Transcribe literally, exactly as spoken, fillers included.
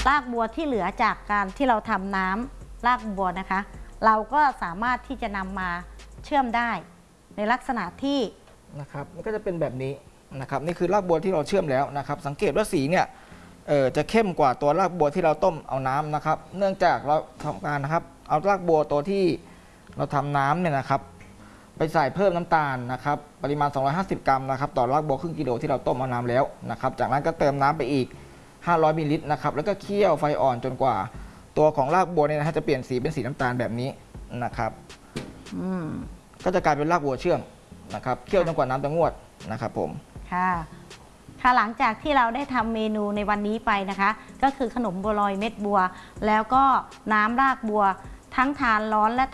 รากบัวที่เหลือจากการที่เราทำน้ำรากบัวนะคะเราก็สามารถที่จะนำมาเชื่อมได้ในลักษณะที่นะครับมันก็จะเป็นแบบนี้นะครับนี่คือรากบัวที่เราเชื่อมแล้วนะครับสังเกตว่าสีเนี่ยเออจะเข้มกว่าตัวรากบัวที่เราต้มเอาน้ำนะครับเนื่องจากเราทำการนะครับเอารากบัวตัวที่เราทำน้ำเนี่ยนะครับไปใส่เพิ่มน้ำตาลนะครับปริมาณสองร้อยห้าสิบกรัมนะครับต่อรากบัวครึ่งกิโลที่เราต้มเอาน้ำแล้วนะครับจากนั้นก็เติมน้ำไปอีกห้าร้อยมิลลิลิตรนะครับแล้วก็เคี่ยวไฟอ่อนจนกว่าตัวของรากบัวเนี่ยนะฮะจะเปลี่ยนสีเป็นสีน้ำตาลแบบนี้นะครับก็จะกลายเป็นรากบัวเชื่อมนะครับเคี่ยวจนกว่าน้ำจะงวดนะครับผมค่ะค่ะหลังจากที่เราได้ทำเมนูในวันนี้ไปนะคะก็คือขนมบัวลอยเม็ดบัวแล้วก็น้ำรากบัวทั้งทานร้อนและ